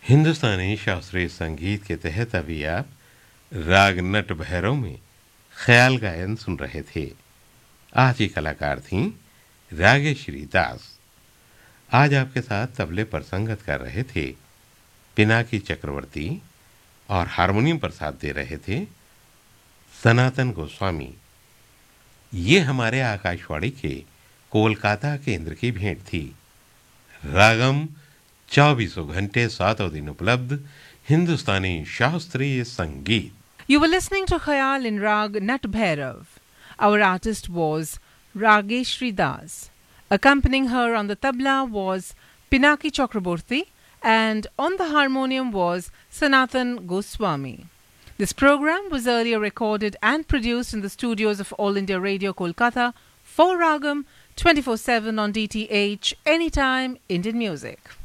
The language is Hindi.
हिंदुस्तानी शास्त्रीय संगीत के तहत अभी आप राग नट भैरव में ख्याल गायन सुन रहे थे। आज की कलाकार थीं रागेश्वरी दास। आज आपके साथ तबले पर संगत कर रहे थे पिनाकी चक्रवर्ती और हारमोनियम पर साथ दे रहे थे सनातन गोस्वामी। ये हमारे आकाशवाणी के कोलकाता केंद्र की भेंट थी। रागम 24 घंटे 7 दिन उपलब्ध हिंदुस्तानी शास्त्रीय संगीत। You were listening to Khayal in Rag Nat Bhairav. Our artist was Rageshri Das. Accompanying her on the tabla was Pinaki Chakraborty and on the harmonium was Sanatan Goswami. This program was earlier recorded and produced in the studios of All India Radio Kolkata for Ragam 24/7 on DTH, anytime Indian music.